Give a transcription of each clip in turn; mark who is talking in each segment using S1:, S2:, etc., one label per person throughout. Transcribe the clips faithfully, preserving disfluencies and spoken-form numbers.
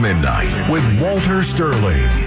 S1: Midnight with Walter Sterling.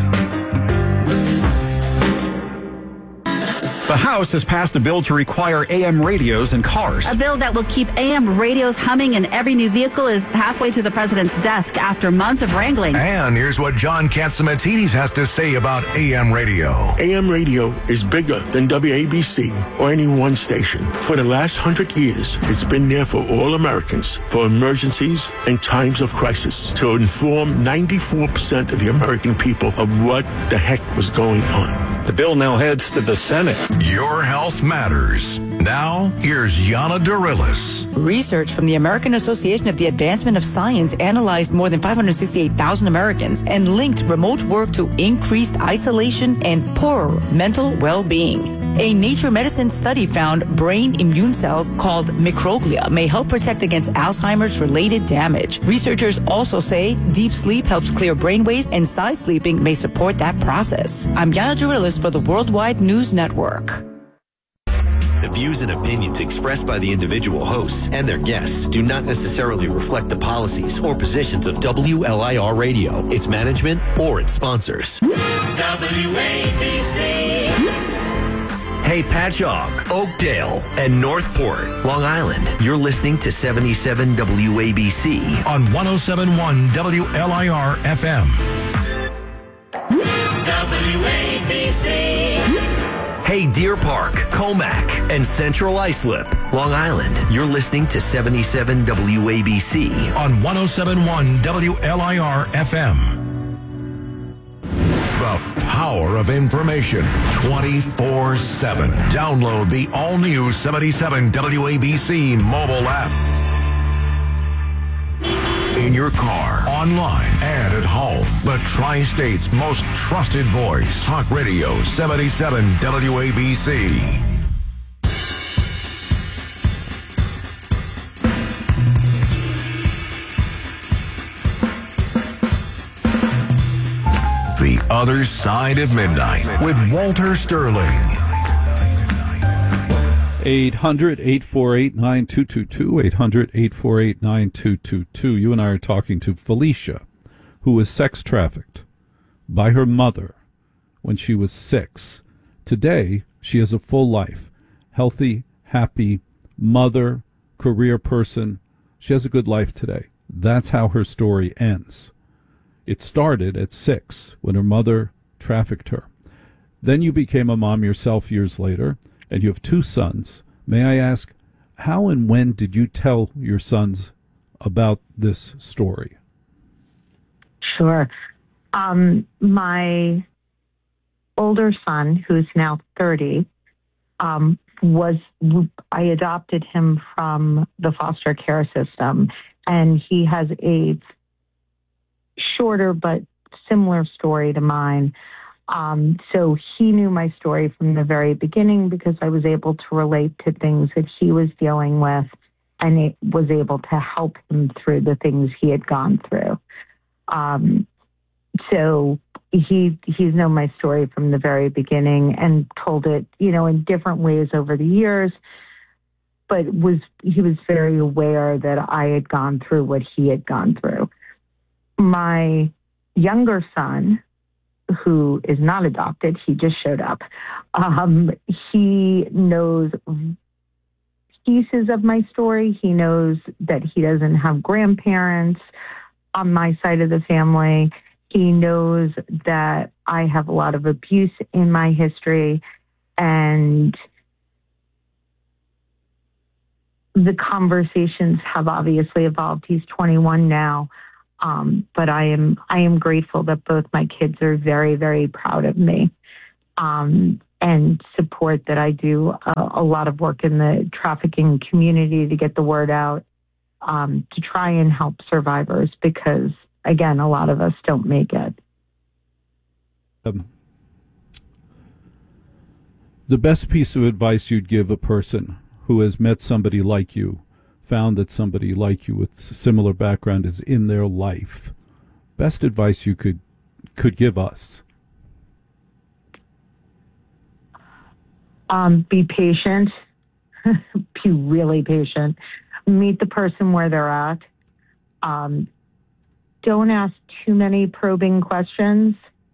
S1: The House has passed a bill to require A M radios in cars.
S2: A bill that will keep A M radios humming in every new vehicle is halfway to the president's desk after months of wrangling.
S1: And here's what John Catsimatidis has to say about A M radio.
S3: A M radio is bigger than W A B C or any one station. For the last hundred years, it's been there for all Americans, for emergencies and times of crisis, to inform ninety-four percent of the American people of what the heck was going on.
S4: The bill now heads to the Senate.
S1: Your health matters. Now, here's Yana Darilis.
S5: Research from the American Association of the Advancement of Science analyzed more than five hundred sixty-eight thousand Americans and linked remote work to increased isolation and poorer mental well-being. A Nature Medicine study found brain immune cells called microglia may help protect against Alzheimer's-related damage. Researchers also say deep sleep helps clear brain waste and side sleeping may support that process. I'm Yana Darilis for the Worldwide News Network.
S6: The views and opinions expressed by the individual hosts and their guests do not necessarily reflect the policies or positions of W L I R Radio, its management, or its sponsors.
S7: W A B C.
S6: Hey, Patchogue, Oakdale, and Northport, Long Island. You're listening to seventy-seven W A B C
S1: on one oh seven point one W L I R F M.
S7: W A B C.
S6: Hey, Deer Park, Comac, and Central Islip, Long Island. You're listening to seventy-seven W A B C
S1: on one oh seven point one W L I R F M. The power of information twenty-four seven. Download the all-new seventy-seven W A B C mobile app. In your car, online, and at home. The Tri-State's most trusted voice. Talk Radio seventy-seven W A B C. The Other Side of Midnight with Walter Sterling.
S8: eight hundred, eight four eight, nine two two two, eight hundred, eight four eight, nine two two two. You and I are talking to Felicia, who was sex trafficked by her mother when she was six. Today, she has a full life, healthy, happy mother, career person. She has a good life today. That's how her story ends. It started at six when her mother trafficked her. Then you became a mom yourself years later, and you have two sons. May I ask, how and when did you tell your sons about this story?
S9: Sure. Um, my older son, who's now thirty, um, was I adopted him from the foster care system, and he has a shorter but similar story to mine. Um, so he knew my story from the very beginning because I was able to relate to things that he was dealing with, and it was able to help him through the things he had gone through. Um, so he he's known my story from the very beginning and told it, you know, in different ways over the years, but was he was very aware that I had gone through what he had gone through. My younger son, who is not adopted, he just showed up. Um, he knows pieces of my story. He knows that he doesn't have grandparents on my side of the family. He knows that I have a lot of abuse in my history, and the conversations have obviously evolved. He's twenty-one now. Um, but I am I am grateful that both my kids are very, very proud of me um, and support that I do a, a lot of work in the trafficking community to get the word out, um, to try and help survivors because, again, a lot of us don't make it.
S8: Um, the best piece of advice you'd give a person who has met somebody like you, found that somebody like you with similar background is in their life. Best advice you could could give us?
S9: Um, be patient. Be really patient. Meet the person where they're at. Um, don't ask too many probing questions.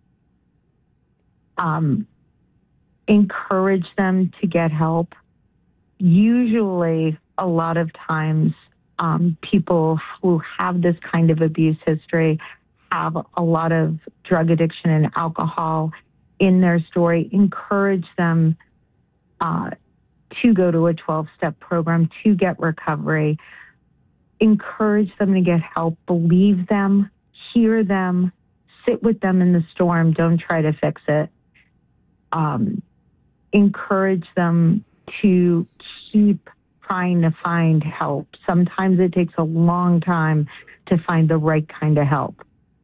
S9: Um, encourage them to get help. Usually, a lot of times, um, people who have this kind of abuse history have a lot of drug addiction and alcohol in their story. Encourage them uh, to go to a twelve-step program, to get recovery. Encourage them to get help. Believe them, hear them, sit with them in the storm. Don't try to fix it. Um, encourage them to keep trying to find help. Sometimes it takes a long time to find the right kind of help.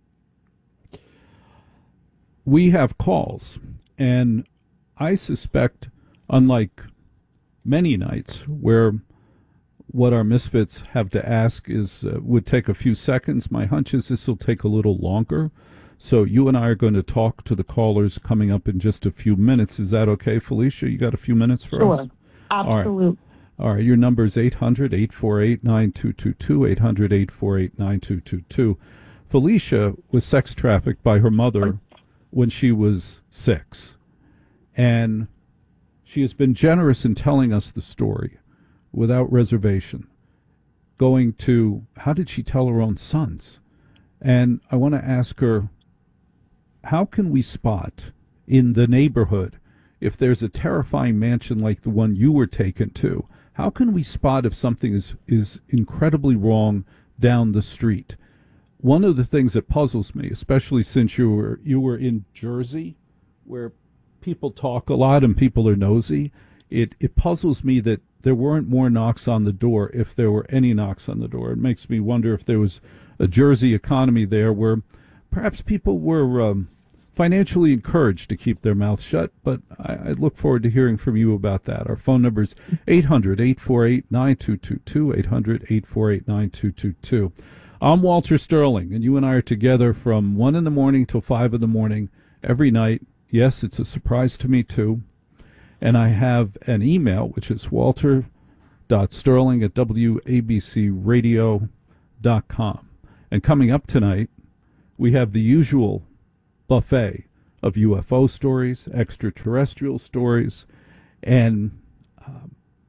S8: We have calls, and I suspect, unlike many nights where what our misfits have to ask is uh, would take a few seconds, my hunch is this will take a little longer. So you and I are going to talk to the callers coming up in just a few minutes. Is that okay, Felicia? You got a few minutes for
S9: sure.
S8: us?
S9: Sure, absolutely.
S8: All right. All right, your number is eight hundred, eight four eight, nine two two two, eight hundred, eight four eight, nine two two two. Felicia was sex trafficked by her mother when she was six. And she has been generous in telling us the story without reservation, going to, how did she tell her own sons? And I want to ask her, how can we spot in the neighborhood, if there's a terrifying mansion like the one you were taken to, how can we spot if something is, is incredibly wrong down the street? One of the things that puzzles me, especially since you were you were in Jersey, where people talk a lot and people are nosy, it, it puzzles me that there weren't more knocks on the door, if there were any knocks on the door. It makes me wonder if there was a Jersey economy there where perhaps people were um, financially encouraged to keep their mouths shut, but I, I look forward to hearing from you about that. Our phone number is eight hundred, eight four eight, nine two two two, eight hundred, eight four eight, nine two two two. I'm Walter Sterling, and you and I are together from one in the morning till five in the morning every night. Yes, it's a surprise to me, too. And I have an email, which is walter.sterling at w a b c radio dot com. And coming up tonight, we have the usual buffet of U F O stories, extraterrestrial stories, and uh,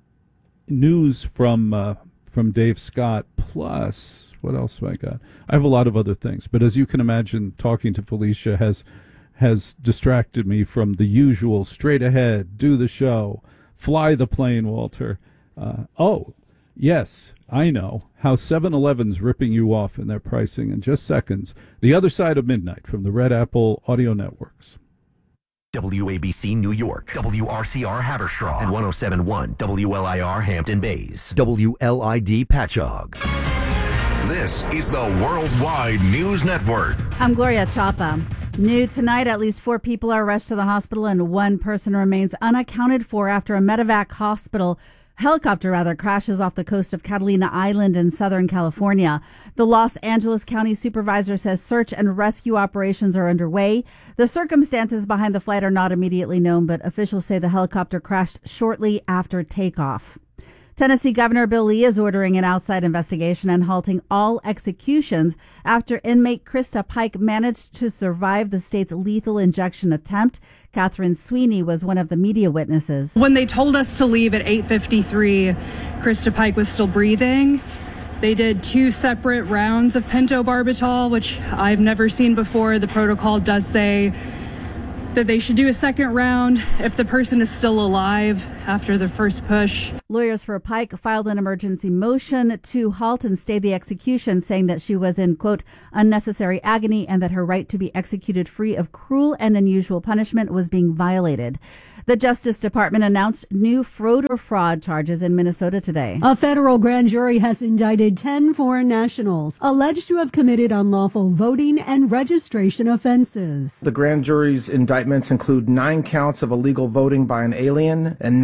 S8: news from uh, from Dave Scott, plus, what else have I got? I have a lot of other things, but as you can imagine, talking to Felicia has has distracted me from the usual straight ahead, do the show, fly the plane, Walter. Uh, oh, yes, I know how seven eleven's ripping you off in their pricing in just seconds. The Other Side of Midnight from the Red Apple Audio Networks.
S6: W A B C New York, W R C R Haverstraw, and one oh seven point one W L I R Hampton Bays, W L I D Patchogue.
S1: This is the Worldwide News Network.
S2: I'm Gloria Chapa. New tonight, at least four people are rushed to the hospital and one person remains unaccounted for after a medevac hospital helicopter rather crashes off the coast of Catalina Island in Southern California. The Los Angeles County supervisor says search and rescue operations are underway. The circumstances behind the flight are not immediately known, but officials say the helicopter crashed shortly after takeoff. Tennessee Governor Bill Lee is ordering an outside investigation and halting all executions after inmate Krista Pike managed to survive the state's lethal injection attempt. Catherine Sweeney was one of the media witnesses.
S10: When they told us to leave at eight fifty-three, Krista Pike was still breathing. They did two separate rounds of pentobarbital, which I've never seen before. The protocol does say that they should do a second round if the person is still alive after the first push.
S2: Lawyers for Pike filed an emergency motion to halt and stay the execution, saying that she was in, quote, unnecessary agony and that her right to be executed free of cruel and unusual punishment was being violated. The Justice Department announced new voter fraud charges in Minnesota today.
S11: A federal grand jury has indicted ten foreign nationals alleged to have committed unlawful voting and registration offenses.
S12: The grand jury's indictments include nine counts of illegal voting by an alien and nine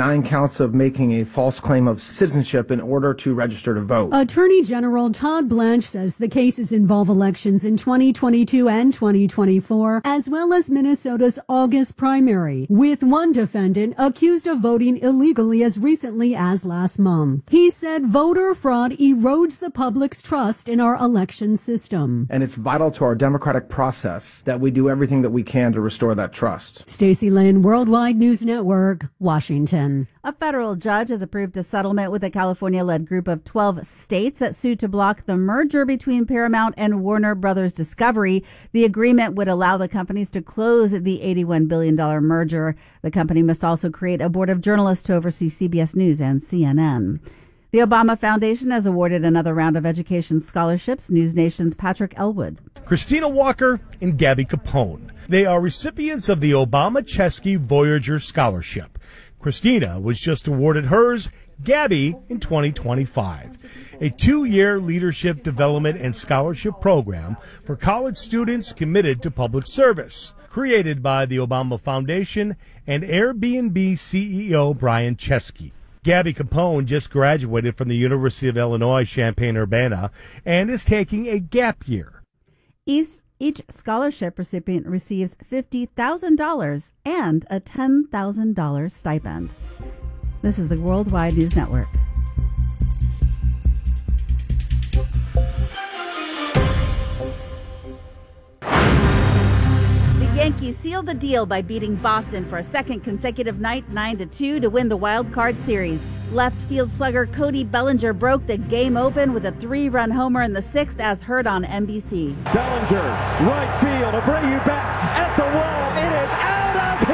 S12: nine counts of making a false claim of citizenship in order to register to vote.
S11: Attorney General Todd Blanche says the cases involve elections in twenty twenty-two and twenty twenty-four, as well as Minnesota's August primary, with one defendant accused of voting illegally as recently as last month. He said voter fraud erodes the public's trust in our election system.
S12: And it's vital to our democratic process that we do everything that we can to restore that trust.
S11: Stacey Lynn, Worldwide News Network, Washington.
S2: A federal judge has approved a settlement with a California-led group of twelve states that sued to block the merger between Paramount and Warner Brothers Discovery. The agreement would allow the companies to close the eighty-one billion dollars merger. The company must also create a board of journalists to oversee C B S News and C N N. The Obama Foundation has awarded another round of education scholarships. News Nation's Patrick Elwood.
S13: Christina Walker and Gabby Capone. They are recipients of the Obama Chesky Voyager Scholarship. Christina was just awarded hers, Gabby, in twenty twenty-five. A two-year leadership development and scholarship program for college students committed to public service, created by the Obama Foundation and Airbnb C E O Brian Chesky. Gabby Capone just graduated from the University of Illinois Champaign-Urbana and is taking a gap year.
S2: Each, each scholarship recipient receives fifty thousand dollars and a ten thousand dollars stipend. This is the Worldwide News Network. The Yankees sealed the deal by beating Boston for a second consecutive night, nine to two, to win the wild card series. Left field slugger Cody Bellinger broke the game open with a three-run homer in the sixth, as heard on N B C.
S14: Bellinger, right field, Abreu back at the wall. It is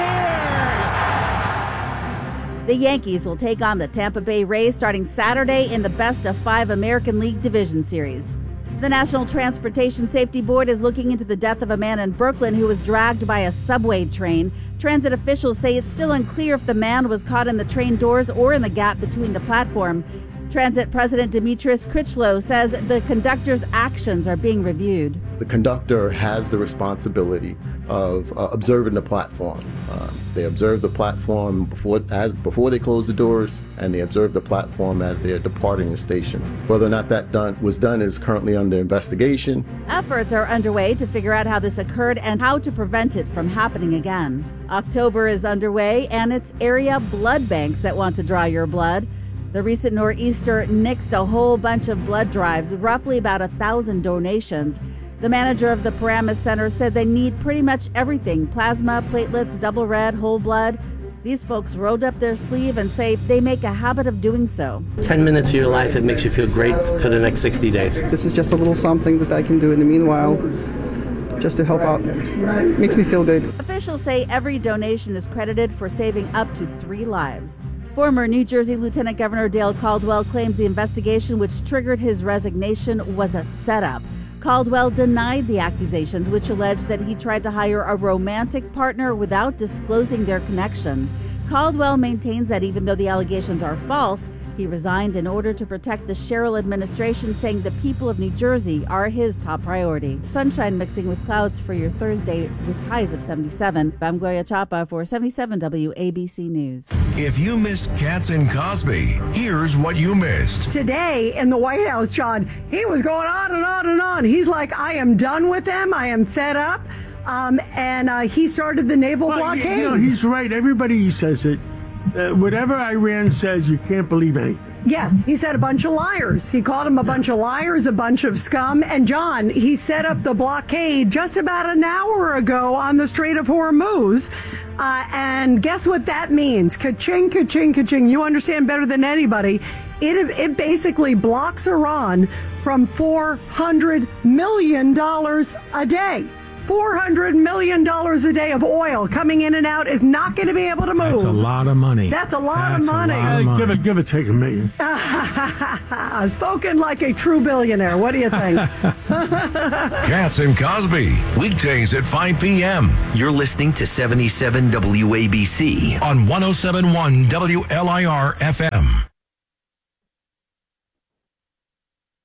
S14: out of here.
S2: The Yankees will take on the Tampa Bay Rays starting Saturday in the best of five American League Division Series. The National Transportation Safety Board is looking into the death of a man in Brooklyn who was dragged by a subway train. Transit officials say it's still unclear if the man was caught in the train doors or in the gap between the platform. Transit President Demetrius Critchlow says the conductor's actions are being reviewed.
S15: The conductor has the responsibility of uh, observing the platform. Uh, they observe the platform before as before they close the doors, and they observe the platform as they are departing the station. Whether or not that done was done is currently under investigation.
S2: Efforts are underway to figure out how this occurred and how to prevent it from happening again. October is underway, and it's area blood banks that want to draw your blood. The recent nor'easter nixed a whole bunch of blood drives, roughly about a thousand donations. The manager of the Paramus Center said they need pretty much everything: plasma, platelets, double red, whole blood. These folks rolled up their sleeve and say they make a habit of doing so.
S16: Ten minutes of your life, it makes you feel great for the next sixty days.
S17: This is just a little something that I can do in the meanwhile, just to help out. It makes me feel good.
S2: Officials say every donation is credited for saving up to three lives. Former New Jersey Lieutenant Governor Dale Caldwell claims the investigation which triggered his resignation was a setup. Caldwell denied the accusations, which alleged that he tried to hire a romantic partner without disclosing their connection. Caldwell maintains that even though the allegations are false, he resigned in order to protect the Sherrill administration, saying the people of New Jersey are his top priority. Sunshine mixing with clouds for your Thursday with highs of seventy-seven. I'm Gloria Chapa for seventy-seven W A B C News.
S1: If you missed Katz and Cosby, here's what you missed.
S18: Today in the White House, John, he was going on and on and on. He's like, I am done with them. I am fed up. Um, and uh, he started the naval
S3: well,
S18: blockade.
S3: You know, he's right. Everybody says it. Uh, whatever Iran says, you can't believe anything.
S18: Yes, he said a bunch of liars. He called them a bunch of liars, a bunch of scum. And John, he set up the blockade just about an hour ago on the Strait of Hormuz. Uh, and guess what that means? Ka-ching, ka-ching, ka-ching. You understand better than anybody. It, it basically blocks Iran from four hundred million dollars a day. four hundred million dollars a day of oil coming in and out is not going to be able to move.
S3: That's a lot of money.
S18: That's a lot
S3: That's
S18: of money.
S3: A lot of money. Give it, give it, take a million.
S18: Spoken like a true billionaire. What do you think?
S1: Katz and Cosby, weekdays at five p.m.
S6: You're listening to seventy-seven W A B C
S1: on one oh seven point one W L I R F M.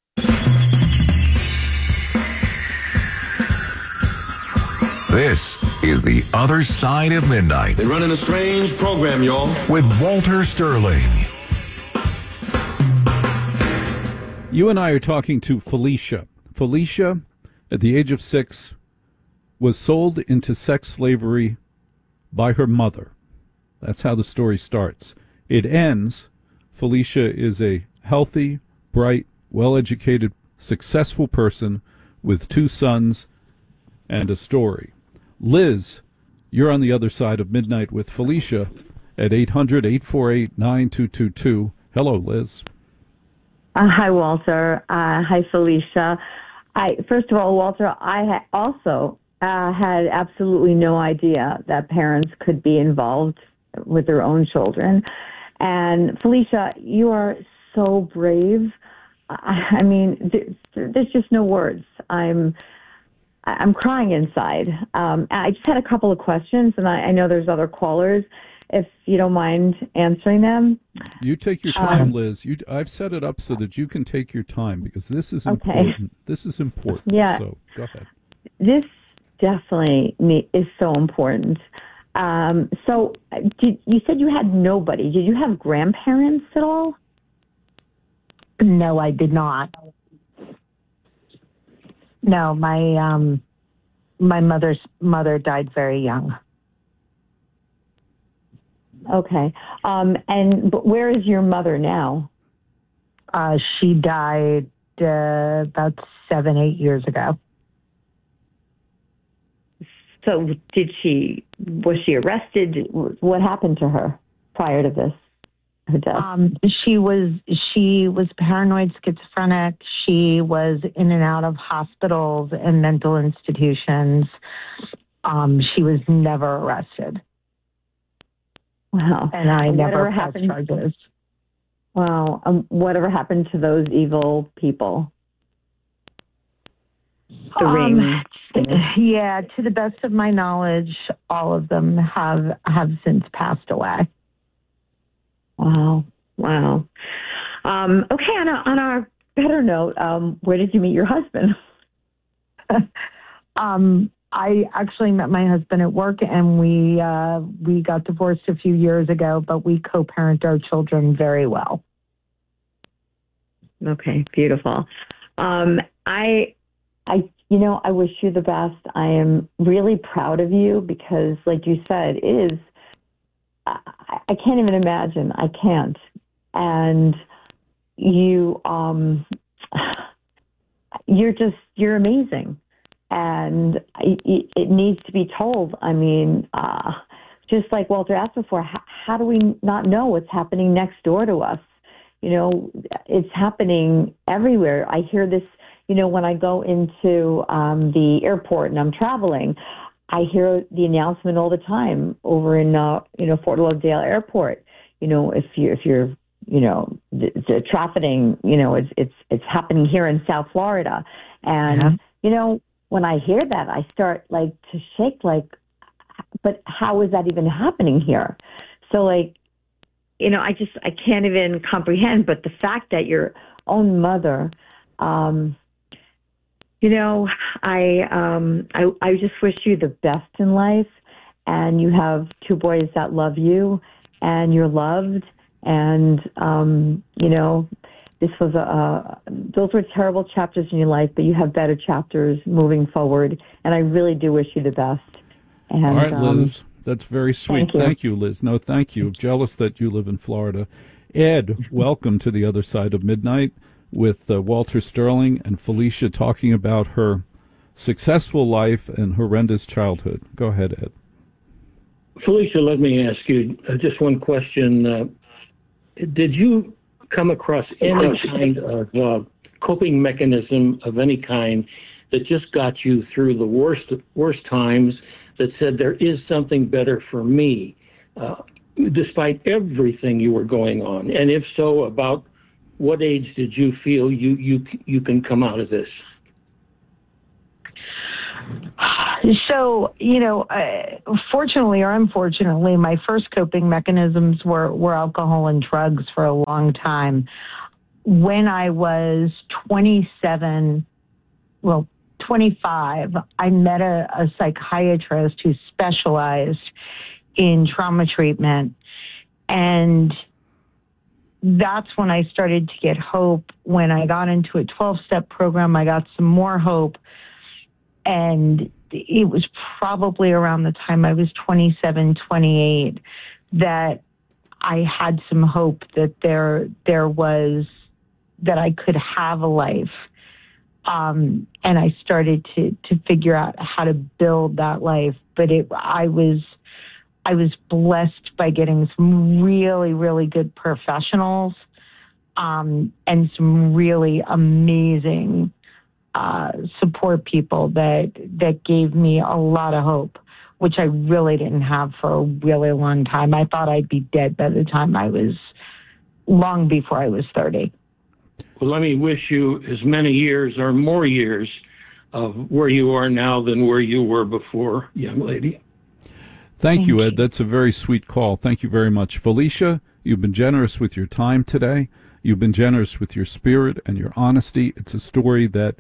S1: This is The Other Side of Midnight.
S19: They're running a strange program, y'all.
S1: With Walter Sterling.
S8: You and I are talking to Felicia. Felicia, at the age of six, was sold into sex slavery by her mother. That's how the story starts. It ends. Felicia is a healthy, bright, well-educated, successful person with two sons and a story. Liz, you're on the other side of midnight with Felicia at eight hundred, eight four eight, nine two two two. Hello, Liz.
S20: Uh, hi, Walter. Uh, hi, Felicia. I, first of all, Walter, I ha- also uh, had absolutely no idea that parents could be involved with their own children. And Felicia, you are so brave. I, I mean, there, there's just no words. I'm I'm crying inside. Um, I just had a couple of questions, and I, I know there's other callers. If you don't mind answering them.
S8: You take your time,
S20: um,
S8: Liz. You, I've set it up so that you can take your time because this is
S20: Okay.
S8: important. This is important.
S20: Yeah.
S8: So go ahead.
S20: This definitely ne- is so important. Um, so did, you said you had nobody. Did you have grandparents at all?
S9: No, I did not. No, my um, my mother's mother died very young.
S20: Okay. Um, and but where is your mother now?
S9: Uh, she died uh, about seven, eight years ago.
S20: So did she, was she arrested? What happened to her prior to this? Her death?
S9: Um, she was she was paranoid schizophrenic. She was in and out of hospitals and mental institutions. Um, she was never arrested.
S20: Wow.
S9: And I
S20: And
S9: never
S20: whatever
S9: pressed
S20: happened-
S9: charges.
S20: Wow. Um, whatever happened to those evil people? The
S9: Um,
S20: ring.
S9: yeah, to the best of my knowledge, all of them have have since passed away.
S20: Wow. Wow. Um, okay, on a, on a better note, um, where did you meet your husband?
S9: um, I actually met my husband at work, and we uh, we got divorced a few years ago, but we co-parent our children very well.
S20: Okay, beautiful. Um, I, I, you know, I wish you the best. I am really proud of you because, like you said, it is. I, I can't even imagine. I can't. And you, um, you're just, you're amazing. And it, it needs to be told. I mean, uh, just like Walter asked before, how, how do we not know what's happening next door to us? You know, it's happening everywhere. I hear this, you know, when I go into um, the airport and I'm traveling, I hear the announcement all the time over in, uh, you know, Fort Lauderdale Airport. You know, if you if you're, you know, the, the trafficking, you know, it's it's it's happening here in South Florida, and
S9: Yeah.
S20: you know, when I hear that, I start like to shake, like, but how is that even happening here? So like, you know, I just I can't even comprehend. But the fact that your own mother, um, you know, I, um, I I just wish you the best in life, and you have two boys that love you, and you're loved, and um, you know, this was a, a those were terrible chapters in your life, but you have better chapters moving forward, and I really do wish you the best. And,
S8: All right,
S20: um,
S8: Liz. That's very sweet.
S20: thank you.
S8: Thank you, Liz. No, thank you. Jealous that you live in Florida. Ed, welcome to the other side of midnight with uh, Walter Sterling and Felicia talking about her successful life and horrendous childhood. Go ahead, Ed.
S21: Felicia, let me ask you uh, just one question. Uh, did you come across any kind of uh, coping mechanism of any kind that just got you through the worst worst times, that said there is something better for me, uh, despite everything you were going on? And if so, about what age did you feel you you you can come out of this?
S9: So, you know, uh, fortunately or unfortunately, my first coping mechanisms were, were alcohol and drugs for a long time. When I was twenty-seven, well, twenty-five, I met a, a psychiatrist who specialized in trauma treatment. And that's when I started to get hope. When I got into a twelve-step program, I got some more hope. And it was probably around the time I was twenty-seven, twenty-eight that I had some hope that there there was, that I could have a life. Um, and I started to, to figure out how to build that life. But it, I was, I was blessed by getting some really, really good professionals, um, and some really amazing, uh, support people that, that gave me a lot of hope, which I really didn't have for a really long time. I thought I'd be dead by the time I was, long before I was thirty.
S21: Well, let me wish you as many years or more years of where you are now than where you were before, young lady.
S8: Thank, Thank you, Ed. You. That's a very sweet call. Thank you very much. Felicia, you've been generous with your time today. You've been generous with your spirit and your honesty. It's a story that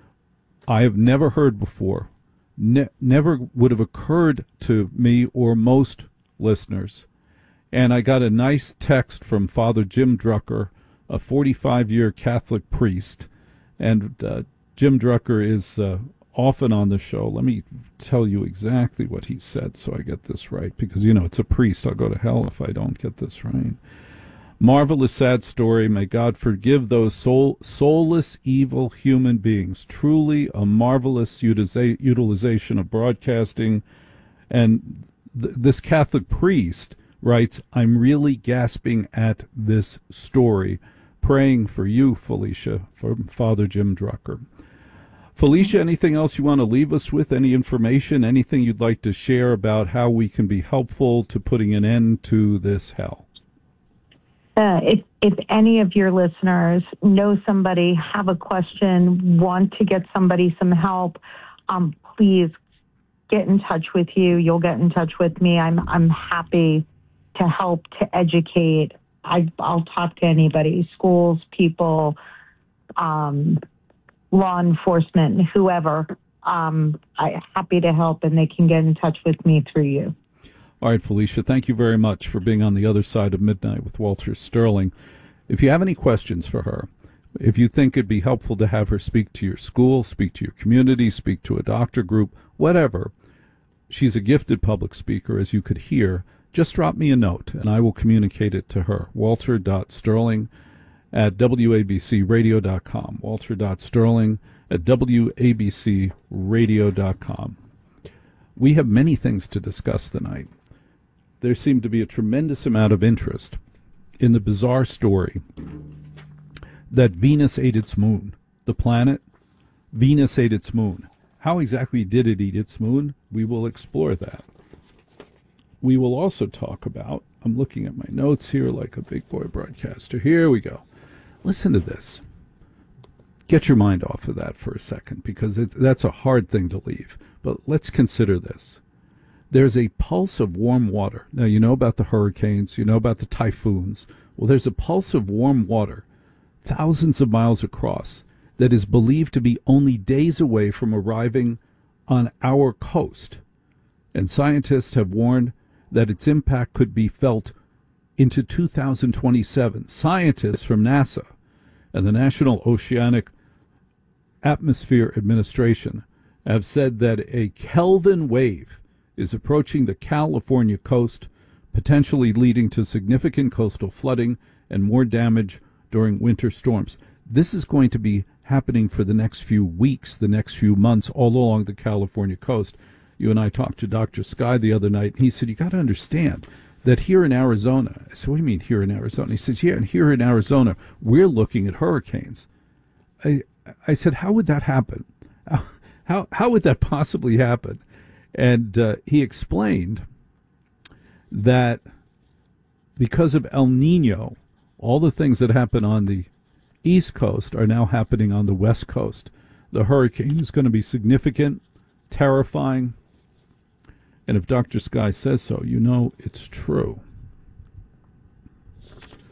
S8: I have never heard before. Ne- never would have occurred to me or most listeners. And I got a nice text from Father Jim Drucker, a forty-five-year Catholic priest. And uh, Jim Drucker is uh, often on the show. Let me tell you exactly what he said so I get this right, because, you know, it's a priest. I'll go to hell if I don't get this right. Marvelous, sad story. May God forgive those soul, soulless, evil human beings. Truly a marvelous utiliza- utilization of broadcasting. And th- this Catholic priest writes, I'm really gasping at this story. Praying for you, Felicia, from Father Jim Drucker. Felicia, anything else you want to leave us with? Any information, anything you'd like to share about how we can be helpful to putting an end to this hell?
S9: Uh, if, if any of your listeners know somebody, have a question, want to get somebody some help, um, please get in touch with you. You'll get in touch with me. I'm I'm happy to help, to educate. I, I'll talk to anybody, schools, people, um, law enforcement, whoever. Um, I'm happy to help, and they can get in touch with me through you.
S8: All right, Felicia, thank you very much for being on the other side of midnight with Walter Sterling. If you have any questions for her, if you think it'd be helpful to have her speak to your school, speak to your community, speak to a doctor group, whatever, she's a gifted public speaker, as you could hear. Just drop me a note, and I will communicate it to her. Walter dot Sterling at W A B C radio dot com. Walter dot Sterling at W A B C radio dot com. We have many things to discuss tonight. There seemed to be a tremendous amount of interest in the bizarre story that Venus ate its moon. The planet, Venus ate its moon. How exactly did it eat its moon? We will explore that. We will also talk about, I'm looking at my notes here like a big boy broadcaster. Here we go. Listen to this. Get your mind off of that for a second, because it, that's a hard thing to leave. But let's consider this. There's a pulse of warm water. Now, you know about the hurricanes, you know about the typhoons. Well, there's a pulse of warm water thousands of miles across that is believed to be only days away from arriving on our coast. And scientists have warned that its impact could be felt into two thousand twenty-seven. Scientists from NASA and the National Oceanic Atmosphere Administration have said that a Kelvin wave is approaching the California coast, potentially leading to significant coastal flooding and more damage during winter storms. This is going to be happening for the next few weeks, the next few months, all along the California coast. You and I talked to Doctor Sky the other night, and he said, you got to understand that here in Arizona, I said, what do you mean here in Arizona? He says, yeah, and here in Arizona, we're looking at hurricanes. I I said, how would that happen? How, how, how would that possibly happen? And uh, he explained that because of El Nino, all the things that happen on the East Coast are now happening on the West Coast. The hurricane is going to be significant, terrifying, and if Doctor Sky says so, you know it's true.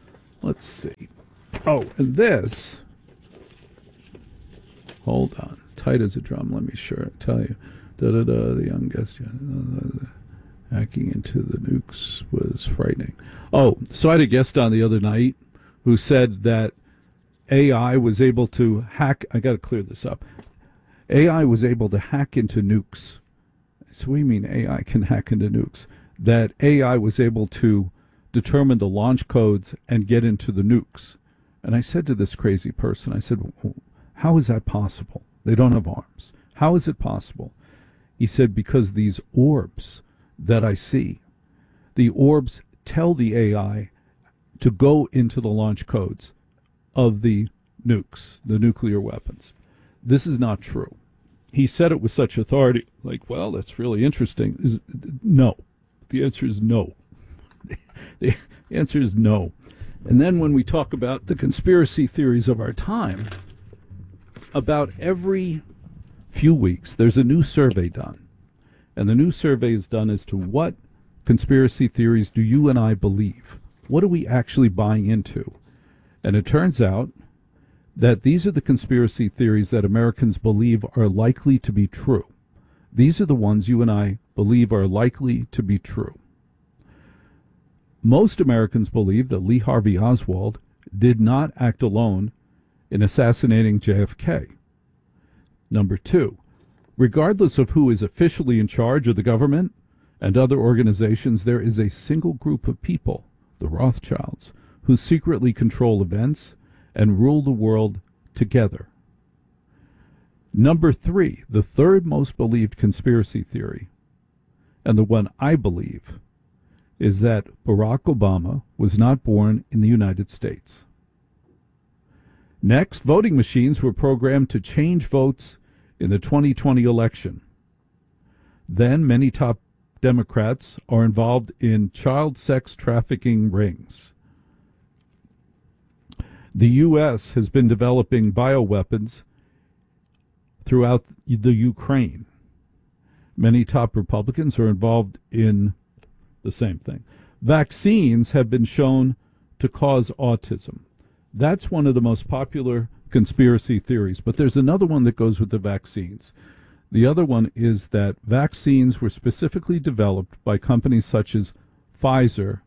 S8: Let's see. Oh, and this, hold on. tight as a drum. Let me sure tell you. Da da da. The young guest uh, hacking into the nukes was frightening. Oh, so I had a guest on the other night who said that A I was able to hack. I got to clear this up. A I was able to hack into nukes. So we mean A I can hack into nukes. That A I was able to determine the launch codes and get into the nukes. And I said to this crazy person, I said, how is that possible? They don't have arms. How is it possible? He said, because these orbs that I see, the orbs tell the A I to go into the launch codes of the nukes, the nuclear weapons. This is not true. He said it with such authority, like, well, that's really interesting. Is, no. The answer is no. The answer is no. And then when we talk about the conspiracy theories of our time, about every few weeks, there's a new survey done. And the new survey is done as to what conspiracy theories do you and I believe? What are we actually buying into? And it turns out that these are the conspiracy theories that Americans believe are likely to be true. These are the ones you and I believe are likely to be true. Most Americans believe that Lee Harvey Oswald did not act alone in assassinating J F K. Number two, regardless of who is officially in charge of the government and other organizations, there is a single group of people, the Rothschilds, who secretly control events and rule the world together. Number three, the third most believed conspiracy theory, and the one I believe, is that Barack Obama was not born in the United States. Next, voting machines were programmed to change votes in the twenty twenty election. Then, many top Democrats are involved in child sex trafficking rings. The U S has been developing bioweapons throughout the Ukraine. Many top Republicans are involved in the same thing. Vaccines have been shown to cause autism. That's one of the most popular conspiracy theories. But there's another one that goes with the vaccines. The other one is that vaccines were specifically developed by companies such as Pfizer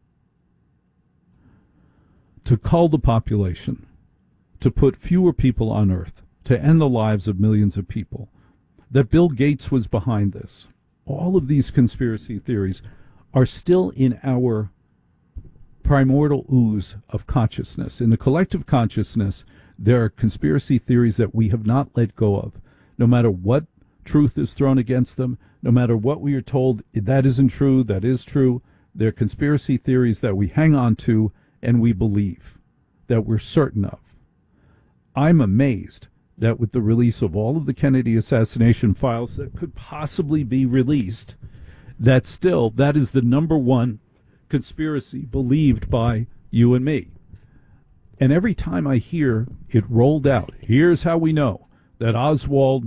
S8: to cull the population, to put fewer people on Earth, to end the lives of millions of people. That Bill Gates was behind this. All of these conspiracy theories are still in our primordial ooze of consciousness. In the collective consciousness, there are conspiracy theories that we have not let go of. No matter what truth is thrown against them, no matter what we are told, that isn't true, that is true, they're conspiracy theories that we hang on to and we believe, that we're certain of. I'm amazed that with the release of all of the Kennedy assassination files that could possibly be released, that still, that is the number one conspiracy believed by you and me. And every time I hear it rolled out, here's how we know that Oswald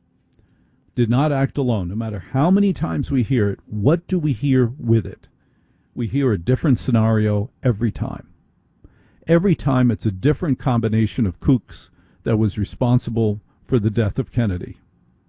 S8: did not act alone. No matter how many times we hear it, what do we hear with it? We hear a different scenario every time. Every time it's a different combination of kooks that was responsible for the death of Kennedy.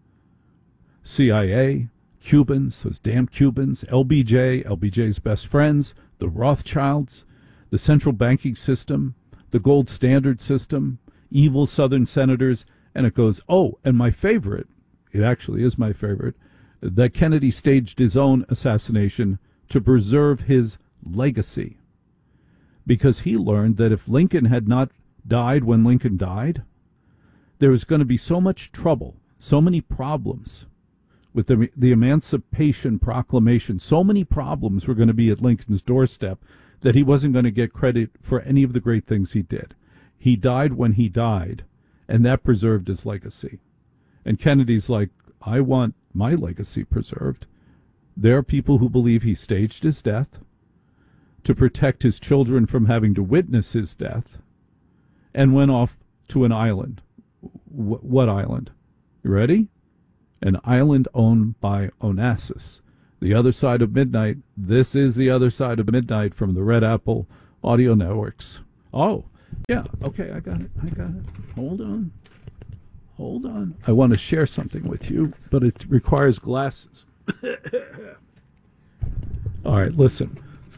S8: C I A, Cubans, those damn Cubans, L B J, L B J's best friends, the Rothschilds, the central banking system, the gold standard system, evil Southern senators, and it goes, oh, and my favorite, it actually is my favorite, that Kennedy staged his own assassination to preserve his legacy. Because he learned that if Lincoln had not died when Lincoln died, there was going to be so much trouble, so many problems with the, the Emancipation Proclamation. So many problems were going to be at Lincoln's doorstep that he wasn't going to get credit for any of the great things he did. He died when he died, and that preserved his legacy. And Kennedy's like, I want my legacy preserved. There are people who believe he staged his death to protect his children from having to witness his death, and went off to an island. W- what island? You ready? An island owned by Onassis. The Other Side of Midnight. This is The Other Side of Midnight from the Red Apple Audio Networks. Oh, yeah. Okay, I got it. I got it. Hold on. Hold on. I want to share something with you, but it requires glasses. All right, listen.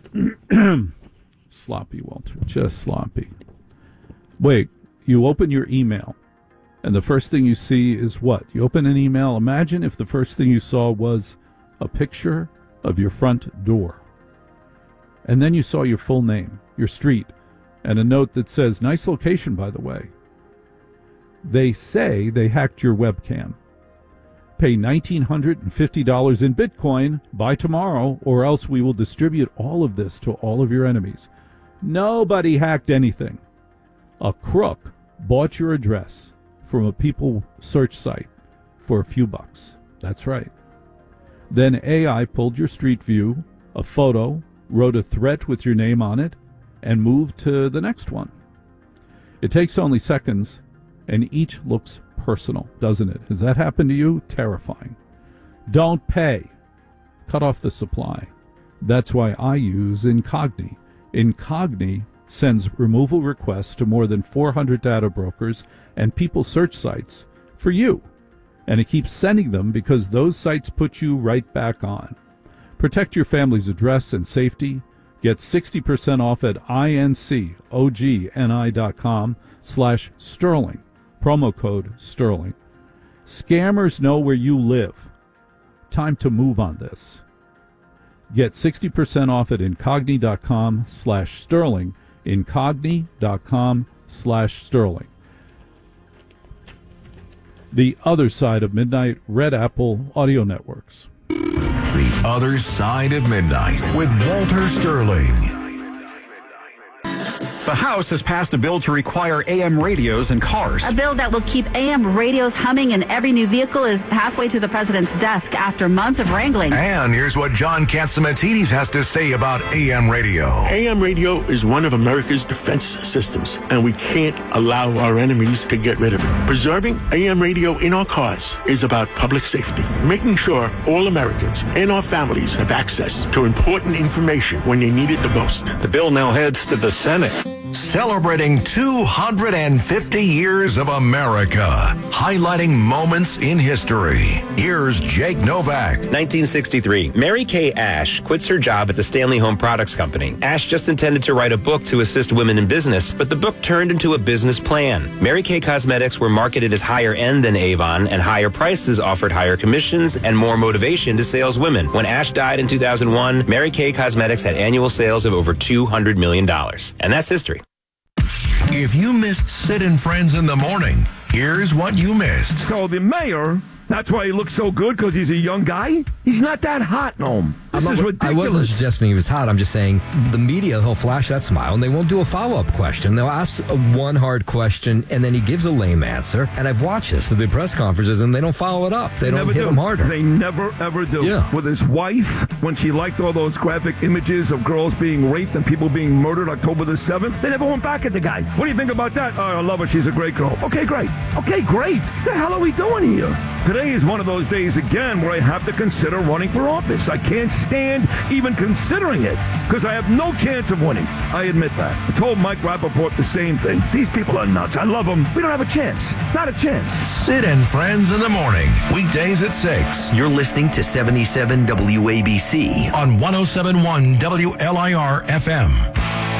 S8: Sloppy, Walter. Just sloppy. Wait, you open your email, and the first thing you see is what? You open an email. Imagine if the first thing you saw was a picture of your front door. And then you saw your full name, your street, and a note that says, nice location, by the way. They say they hacked your webcam. Pay one thousand nine hundred fifty dollars in Bitcoin by tomorrow, or else we will distribute all of this to all of your enemies. Nobody hacked anything. A crook bought your address from a people search site for a few bucks. That's right. Then A I pulled your street view, a photo, wrote a threat with your name on it, and moved to the next one. It takes only seconds, and each looks personal, doesn't it? Has that happened to you? Terrifying. Don't pay. Cut off the supply. That's why I use Incogni. Incogni sends removal requests to more than four hundred data brokers and people search sites for you. And it keeps sending them because those sites put you right back on. Protect your family's address and safety. Get sixty percent off at incogni.com slash sterling. Promo code sterling. Scammers know where you live. Time to move on this. Get sixty percent off at incogni.com slash sterling. Incogni.com slash sterling. The Other Side of Midnight, Red Apple Audio Networks.
S1: The Other Side of Midnight with Walter Sterling.
S4: The House has passed a bill to require A M radios in cars.
S22: A bill that will keep A M radios humming in every new vehicle is halfway to the president's desk after months of wrangling.
S1: And here's what John Catsimatidis has to say about A M radio.
S3: A M radio is one of America's defense systems, and we can't allow our enemies to get rid of it. Preserving A M radio in our cars is about public safety, making sure all Americans and our families have access to important information when they need it the most.
S4: The bill now heads to the Senate.
S1: Celebrating two hundred fifty years of America, highlighting moments in history. Here's Jake Novak.
S23: nineteen sixty-three, Mary Kay Ash quits her job at the Stanley Home Products Company. Ash just intended to write a book to assist women in business, but the book turned into a business plan. Mary Kay Cosmetics were marketed as higher end than Avon, and higher prices offered higher commissions and more motivation to saleswomen. When Ash died in two thousand one, Mary Kay Cosmetics had annual sales of over two hundred million dollars. And that's history.
S1: If you missed Sid and Friends in the Morning, here's what you missed.
S24: So the mayor, that's why he looks so good, because he's a young guy? He's not that hot, no. This
S25: I'm
S24: is
S25: not,
S24: ridiculous.
S25: I wasn't suggesting he was hot. I'm just saying the media, he'll flash that smile, and they won't do a follow-up question. They'll ask a one hard question, and then he gives a lame answer. And I've watched this at the press conferences, and they don't follow it up. They,
S24: They don't never hit do. him harder. They never, ever do.
S25: Yeah.
S24: With his wife, when she liked all those graphic images of girls being raped and people being murdered October the seventh, they never went back at the guy. What do you think about that? Oh, I love her. She's a great girl. Okay, great. Okay, great. The hell are we doing here? Today is one of those days again where I have to consider running for office. I can't stand even considering it because I have no chance of winning. I admit that. I told Mike Rappaport the same thing. These people are nuts. I love them. We don't have a chance. Not a chance.
S1: Sid and Friends in the Morning, weekdays at six.
S6: You're listening to seventy-seven W A B C
S1: on one oh seven point one W L I R F M.